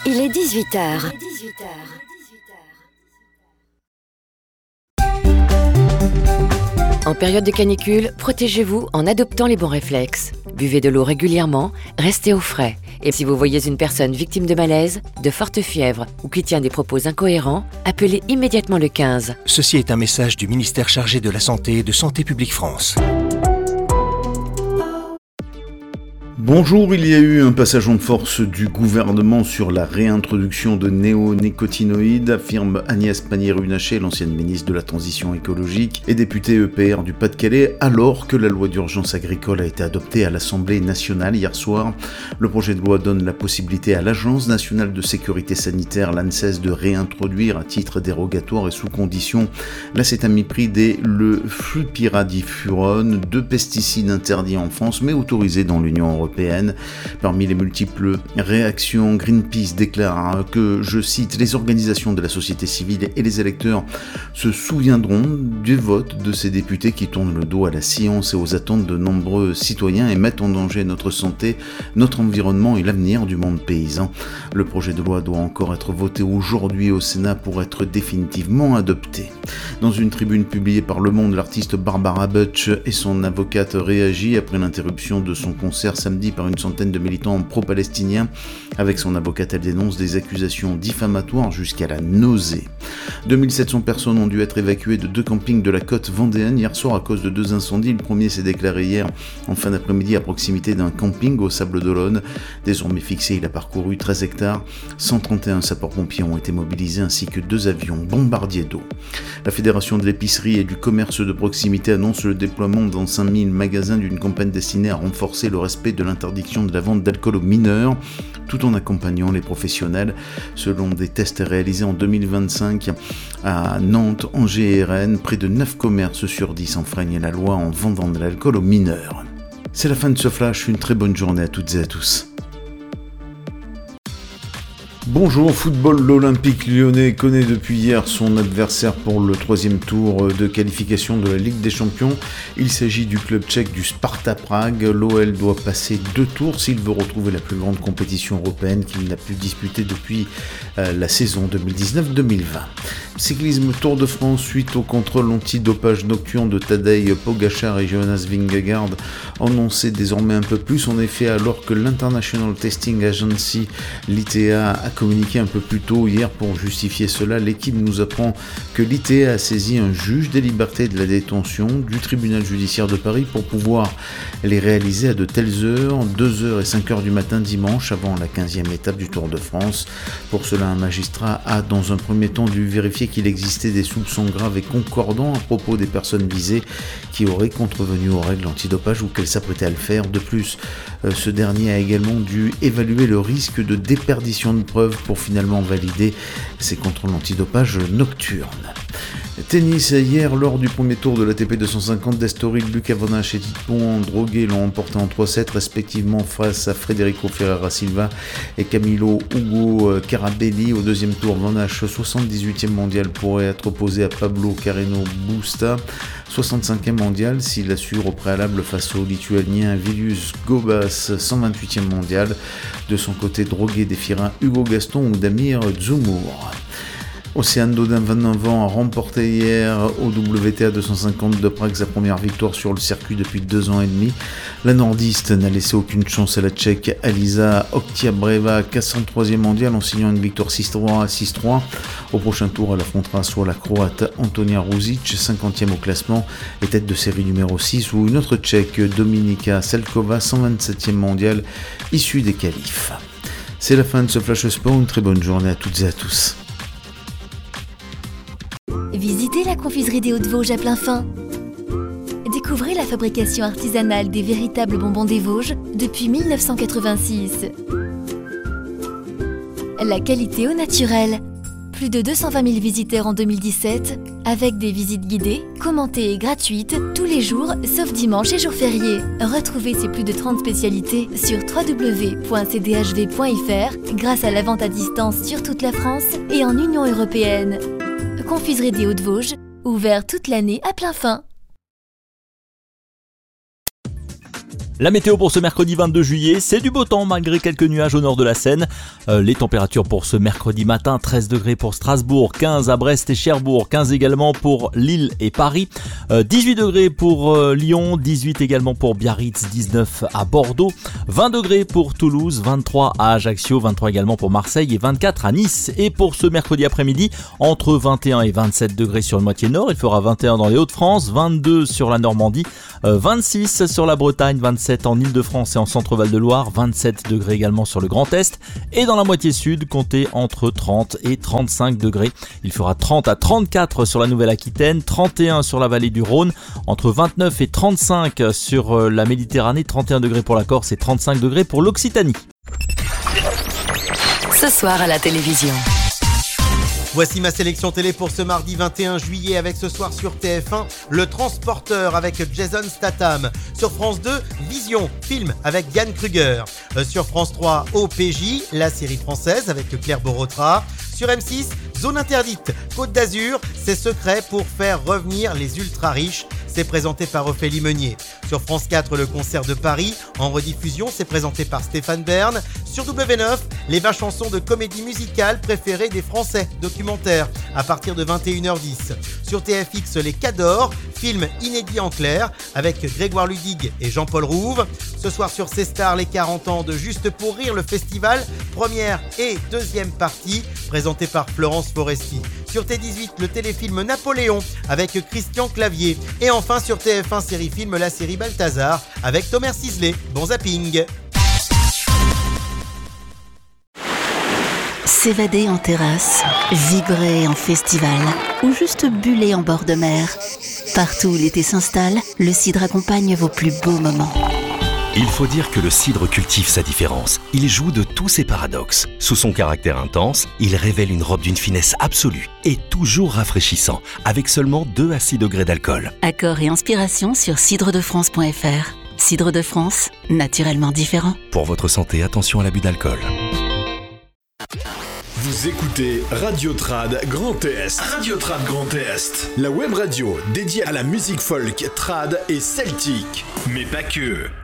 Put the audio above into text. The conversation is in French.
Il est 18h. En période de canicule, protégez-vous en adoptant les bons réflexes. Buvez de l'eau régulièrement, restez au frais. Et si vous voyez une personne victime de malaise, de forte fièvre ou qui tient des propos incohérents, appelez immédiatement le 15. Ceci est un message du ministère chargé de la Santé et de Santé publique France. Bonjour, il y a eu un passage en force du gouvernement sur la réintroduction de néonicotinoïdes, affirme Agnès Pannier-Runacher, l'ancienne ministre de la Transition écologique et députée EPR du Pas-de-Calais, alors que la loi d'urgence agricole a été adoptée à l'Assemblée nationale hier soir. Le projet de loi donne la possibilité à l'Agence nationale de sécurité sanitaire, l'ANSES, de réintroduire à titre dérogatoire et sous condition l'acétamiprid et le flupyradifurone, deux pesticides interdits en France mais autorisés dans l'Union européenne. Parmi les multiples réactions, Greenpeace déclare que, je cite, les organisations de la société civile et les électeurs se souviendront du vote de ces députés qui tournent le dos à la science et aux attentes de nombreux citoyens et mettent en danger notre santé, notre environnement et l'avenir du monde paysan. Le projet de loi doit encore être voté aujourd'hui au Sénat pour être définitivement adopté. Dans une tribune publiée par Le Monde, l'artiste Barbara Butch et son avocate réagit après l'interruption de son concert samedi par une centaine de militants pro-palestiniens. Avec son avocate, elle dénonce des accusations diffamatoires jusqu'à la nausée. 2700 personnes ont dû être évacuées de deux campings de la côte vendéenne hier soir à cause de deux incendies. Le premier s'est déclaré hier en fin d'après-midi à proximité d'un camping au Sables-d'Olonne. Désormais fixé, il a parcouru 13 hectares. 131 sapeurs-pompiers ont été mobilisés ainsi que 2 avions bombardiers d'eau. La Fédération de l'épicerie et du commerce de proximité annonce le déploiement dans 5000 magasins d'une campagne destinée à renforcer le respect de l'interdiction de la vente d'alcool aux mineurs, tout en accompagnant les professionnels. Selon des tests réalisés en 2025 à Nantes, Angers et Rennes, près de 9 commerces sur 10 enfreignent la loi en vendant de l'alcool aux mineurs. C'est la fin de ce flash, une très bonne journée à toutes et à tous. Bonjour, football, l'Olympique lyonnais connaît depuis hier son adversaire pour le 3e tour de qualification de la Ligue des Champions. Il s'agit du club tchèque du Sparta Prague. L'OL doit passer 2 tours s'il veut retrouver la plus grande compétition européenne qu'il n'a pu disputer depuis la saison 2019-2020. Cyclisme Tour de France, suite au contrôle antidopage nocturne de Tadej Pogačar et Jonas Vingegaard, en en sait désormais un peu plus. En effet, alors que l'International Testing Agency, l'ITA, a communiqué un peu plus tôt hier pour justifier cela, l'équipe nous apprend que l'ITA a saisi un juge des libertés et de la détention du tribunal judiciaire de Paris pour pouvoir les réaliser à de telles heures, 2h et 5h du matin dimanche, avant la 15e étape du Tour de France. Pour cela, un magistrat a dans un premier temps dû vérifier qu'il existait des soupçons graves et concordants à propos des personnes visées qui auraient contrevenu aux règles antidopage ou qu'elles s'apprêtaient à le faire. De plus, ce dernier a également dû évaluer le risque de déperdition de preuves pour finalement valider ces contrôles antidopage nocturnes. Tennis, hier, lors du premier tour de l'ATP 250, Destoril, Luca Vonache et Titouan Droguet l'ont emporté en 3-7, respectivement face à Federico Ferreira Silva et Camilo Hugo Carabelli. Au deuxième tour, Vonache, 78e mondial, pourrait être opposé à Pablo Carreno Busta, 65e mondial, s'il assure au préalable face au Lituanien Vilius Gobas, 128e mondial. De son côté, Droguet défiera Hugo Gaston ou Damir Dzumhur. Océane Dodin, 29 ans, a remporté hier au WTA 250 de Prague sa première victoire sur le circuit depuis 2 ans et demi. La nordiste n'a laissé aucune chance à la Tchèque Aliza Oktiabreva, 403e mondiale, en signant une victoire 6-3 à 6-3. Au prochain tour, elle affrontera soit la Croate Antonia Ruzic, 50e au classement et tête de série numéro 6, ou une autre Tchèque, Dominika Selkova, 127e mondiale, issue des qualifs. C'est la fin de ce Flash Sport, une très bonne journée à toutes et à tous. Visitez la confiserie des Hauts-de-Vosges à Plainfin. Découvrez la fabrication artisanale des véritables bonbons des Vosges depuis 1986. La qualité au naturel. Plus de 220 000 visiteurs en 2017, avec des visites guidées, commentées et gratuites, tous les jours, sauf dimanche et jours fériés. Retrouvez ces plus de 30 spécialités sur www.cdhv.fr grâce à la vente à distance sur toute la France et en Union européenne. Confiserie des Hauts-de-Vosges, ouvert toute l'année à Plainfin. La météo pour ce mercredi 22 juillet, c'est du beau temps malgré quelques nuages au nord de la Seine. Les températures pour ce mercredi matin, 13 degrés pour Strasbourg, 15 à Brest et Cherbourg, 15 également pour Lille et Paris, 18 degrés pour Lyon, 18 également pour Biarritz, 19 à Bordeaux, 20 degrés pour Toulouse, 23 à Ajaccio, 23 également pour Marseille et 24 à Nice. Et pour ce mercredi après-midi, entre 21 et 27 degrés sur le moitié nord, il fera 21 dans les Hauts-de-France, 22 sur la Normandie, 26 sur la Bretagne, 27 en Île-de-France et en Centre-Val de Loire, 27 degrés également sur le Grand Est. Et dans la moitié sud, comptez entre 30 et 35 degrés. Il fera 30 à 34 sur la Nouvelle-Aquitaine, 31 sur la vallée du Rhône, entre 29 et 35 sur la Méditerranée, 31 degrés pour la Corse et 35 degrés pour l'Occitanie. Ce soir à la télévision. Voici ma sélection télé pour ce mardi 21 juillet avec ce soir sur TF1, Le Transporteur avec Jason Statham. Sur France 2, Vision, film avec Diane Kruger. Sur France 3, OPJ, la série française avec Claire Borotra. Sur M6, Zone Interdite, Côte d'Azur, ses secrets pour faire revenir les ultra-riches. C'est présenté par Ophélie Meunier. Sur France 4, le concert de Paris, en rediffusion, c'est présenté par Stéphane Bern. Sur W9, les 20 chansons de comédie musicale préférées des Français, documentaire, à partir de 21h10. Sur TFX, les Cadors, film inédit en clair, avec Grégoire Ludig et Jean-Paul Rouve. Ce soir sur C-Star, les 40 ans de Juste pour Rire, le festival, première et deuxième partie, présenté par Florence Foresti. Sur T18, le téléfilm Napoléon avec Christian Clavier. Et enfin sur TF1 série film, la série Balthazar avec Thomas Sisley. Bon zapping. S'évader en terrasse, vibrer en festival ou juste buller en bord de mer. Partout où l'été s'installe, le cidre accompagne vos plus beaux moments. Il faut dire que le cidre cultive sa différence. Il joue de tous ses paradoxes. Sous son caractère intense, il révèle une robe d'une finesse absolue et toujours rafraîchissant, avec seulement 2 à 6 degrés d'alcool. Accords et inspiration sur cidredefrance.fr. Cidre de France, naturellement différent. Pour votre santé, attention à l'abus d'alcool. Vous écoutez Radio Trad Grand Est. Radio Trad Grand Est. La web radio dédiée à la musique folk, trad et celtique. Mais pas que.